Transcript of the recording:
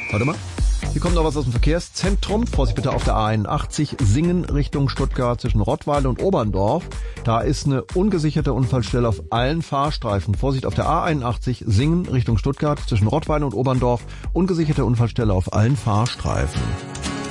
Warte mal. Hier kommt noch was aus dem Verkehrszentrum. Vorsicht bitte auf der A81 Singen Richtung Stuttgart zwischen Rottweil und Oberndorf. Da ist eine ungesicherte Unfallstelle auf allen Fahrstreifen. Vorsicht auf der A81 Singen Richtung Stuttgart zwischen Rottweil und Oberndorf. Ungesicherte Unfallstelle auf allen Fahrstreifen.